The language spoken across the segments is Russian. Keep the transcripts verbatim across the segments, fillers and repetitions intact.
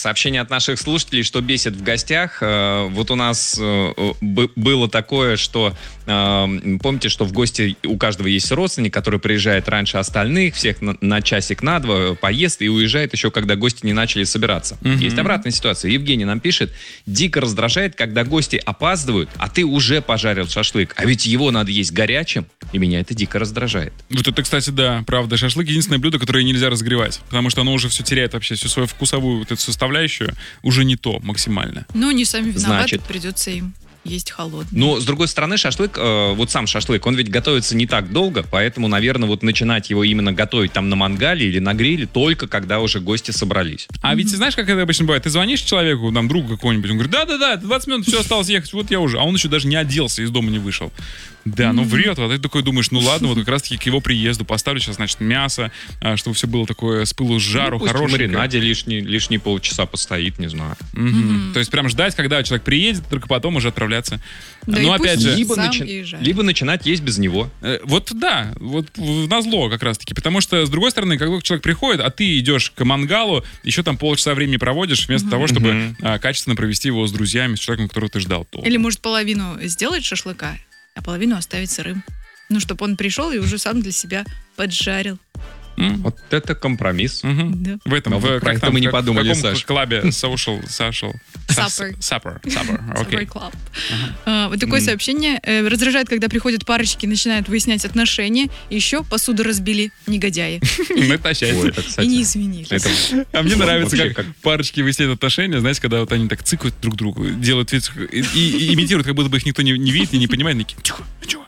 сообщение от наших слушателей, что бесит в гостях. Э, вот у нас э, б- было такое, что э, помните, что в гости у каждого есть родственник, который приезжает раньше остальных, всех на, на часик, на два, поест и уезжает еще, когда гости не начали собираться. Mm-hmm. Есть обратная ситуация. Евгений нам пишет: дико раздражает, когда гости опаздывают, а ты уже пожарил шашлык, а ведь его надо есть горячим, и меня это дико раздражает. Вот это, кстати, да, правда. Шашлык — единственное блюдо, которое нельзя разогревать, потому что оно уже все теряет вообще всю свою вкусовую вот эту составляющую, уже не то максимально. Ну, не сами виноваты, Значит, придется им есть холодный. Но, с другой стороны, шашлык, э, вот сам шашлык, он ведь готовится не так долго, поэтому, наверное, вот начинать его именно готовить там на мангале или на гриле только когда уже гости собрались. А ведь знаешь, как это обычно бывает? Ты звонишь человеку, там, другу какому-нибудь, он говорит: да-да-да, двадцать минут, все, осталось ехать, вот я уже. А он еще даже не оделся, из дома не вышел. Да, ну врет, а ты такой думаешь: ну ладно, вот как раз-таки к его приезду поставлю сейчас, значит, мясо, чтобы все было такое с пылу с жару, ну, хорошее. В маринаде лишние, лишние полчаса постоит, не знаю. Угу. Mm-hmm. То есть прям ждать, когда человек приедет, только потом уже отправляться. Да, ну, опять же, либо, начи... либо начинать есть без него. Э, вот да, вот назло как раз-таки. Потому что, с другой стороны, когда человек приходит, а ты идешь к мангалу, еще там полчаса времени проводишь, вместо mm-hmm. того, чтобы mm-hmm. а, качественно провести его с друзьями, с человеком, которого ты ждал. То. Или, может, половину сделать шашлыка, а половину оставить сырым. Ну, чтобы он пришел и уже сам для себя поджарил. Mm. Вот это компромисс. Mm-hmm. Да. В этом, в, про это мы не как, подумали, в каком Саш. клабе social, social, Supper. Supper. Supper. Okay. Club. Uh-huh. Uh, вот такое mm. сообщение. Э, раздражает, когда приходят парочки и начинают выяснять отношения. Еще посуду разбили негодяи. Это счастье. И не извинились. А мне нравится, как парочки выясняют отношения, знаете, когда вот они так цыкают друг другу, делают вид и имитируют, как будто бы их никто не видит и не понимает. Тихо, чего?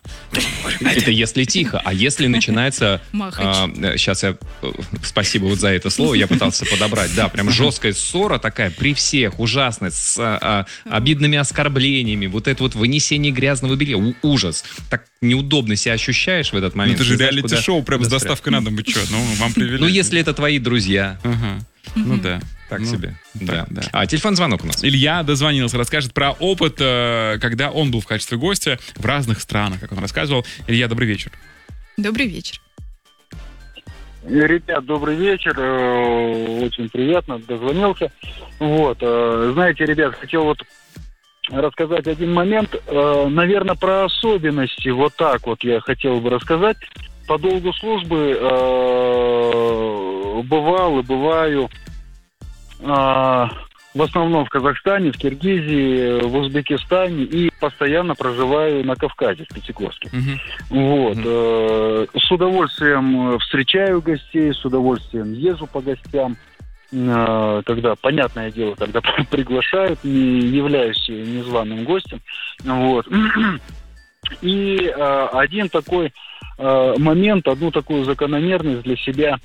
Это если тихо, а если начинается... А, сейчас я... Спасибо вот за это слово, я пытался подобрать. Да, прям жесткая ссора такая при всех, ужасная, с а, обидными оскорблениями, вот это вот вынесение грязного белья. У, ужас. Так неудобно себя ощущаешь в этот момент. Ну, это же реалити-шоу прям с доставкой на дом. Вы что? Ну, вам привели. Ну, если это твои друзья. Ага. Ну да. Так ну, себе. Да, да. А телефон звонок у нас. Илья дозвонился, расскажет про опыт, когда он был в качестве гостя в разных странах, как он рассказывал. Илья, добрый вечер. Добрый вечер. Ребят, добрый вечер. Очень приятно, дозвонился. Вот, знаете, ребят, хотел вот рассказать один момент. Наверное, про особенности. Вот так вот я хотел бы рассказать. По долгу службы бывал и бываю в основном в Казахстане, в Киргизии, в Узбекистане и постоянно проживаю на Кавказе, в Пятигорске. Uh-huh. Вот. Uh-huh. С удовольствием встречаю гостей, с удовольствием езжу по гостям. Когда, понятное дело, когда приглашают, не являюсь незваным гостем. Вот. И один такой момент, одну такую закономерность для себя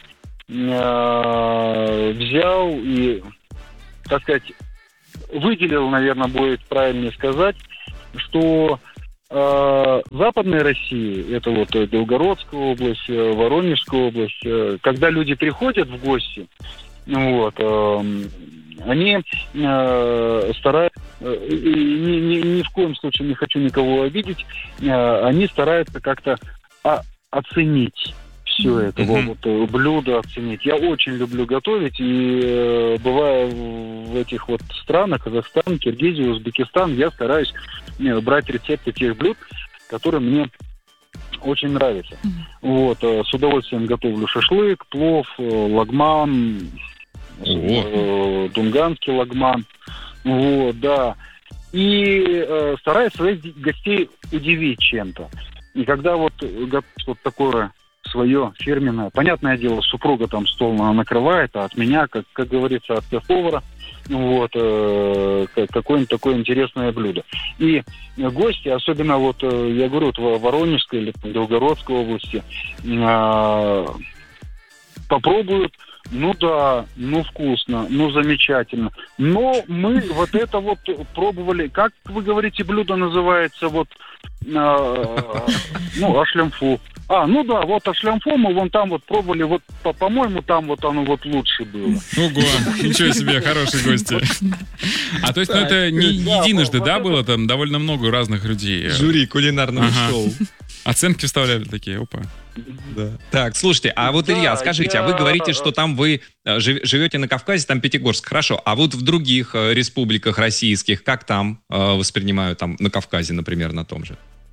взял и, так сказать, выделил, наверное, будет правильнее сказать, что э, в Западной России, это вот Белгородская область, Воронежская область, э, когда люди приходят в гости, вот, э, они э, стараются, э, ни, ни, ни в коем случае не хочу никого обидеть, э, они стараются как-то о- оценить все это, mm-hmm. вот, блюдо оценить. Я очень люблю готовить, и э, бывая в этих вот странах, Казахстан, Киргизия, Узбекистан, я стараюсь э, брать рецепты тех блюд, которые мне очень нравятся. Mm-hmm. Вот, э, с удовольствием готовлю шашлык, плов, э, лагман, oh. э, дунганский лагман. Вот, да. И э, стараюсь своих гостей удивить чем-то. И когда вот готовишь вот такое свое фирменное. Понятное дело, супруга там стол накрывает, а от меня, как, как говорится, от повара, вот, э, какое-нибудь такое интересное блюдо. И гости, особенно вот, я говорю, вот в Воронежской или Белгородской области, э, попробуют, ну да, ну вкусно, ну замечательно. Но мы вот это вот пробовали, как вы говорите, блюдо называется, вот, э, ну, ашлямфу. А, ну да, вот ашлямфу мы вон там вот пробовали, вот, по- по-моему, там вот оно вот лучше было. Ого, ничего себе, хорошие гости. А то есть, ну это не единожды, да, было там довольно много разных людей? Жюри кулинарного шоу. Оценки вставляли такие, опа. Да. Так, слушайте, а вот, Да, Илья, скажите, а вы я- говорите, что там вы э, жив- живете на Кавказе, там Пятигорск, хорошо, а вот в других э, республиках российских, как там э, воспринимают, там, на Кавказе, например, на том же?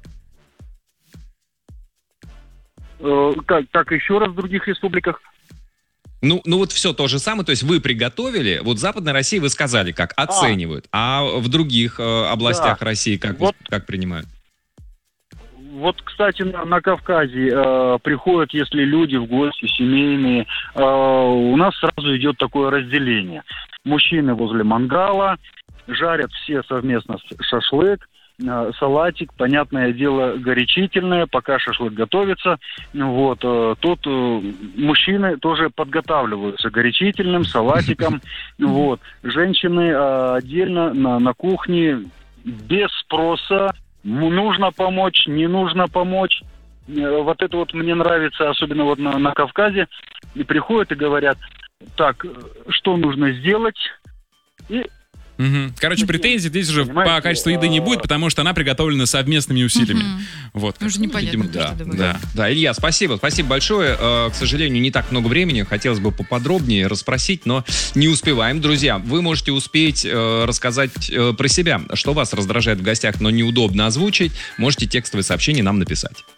Э, Как, как еще раз в других республиках? Ну, ну вот все то же самое, то есть вы приготовили, вот в Западной России вы сказали, как оценивают, а, в других э, областях Да. России как, Вот. как принимают? Вот, кстати, на, на Кавказе э, приходят, если люди в гости, семейные, э, у нас сразу идет такое разделение. Мужчины возле мангала, жарят все совместно с- шашлык, э, салатик, понятное дело, горячительное, пока шашлык готовится. Вот, э, тут э, мужчины тоже подготавливаются горячительным, салатиком. Вот, женщины э, отдельно на, на кухне, без спроса. Ну, нужно помочь, не нужно помочь. Э, Вот это вот мне нравится, особенно вот на, на Кавказе. И приходят и говорят, так, э, что нужно сделать? И Мгм. Короче, претензий здесь уже Понимаете, по качеству еды не а- будет, потому что она приготовлена совместными усилиями. Мгм. Вот. Уже непонятно, Видимо, кто да, что добавляет. да, да. Илья, спасибо, спасибо большое. Э, К сожалению, не так много времени, хотелось бы поподробнее расспросить, но не успеваем. Друзья, вы можете успеть э, рассказать э, про себя, что вас раздражает в гостях, но неудобно озвучить. Можете текстовое сообщение нам написать.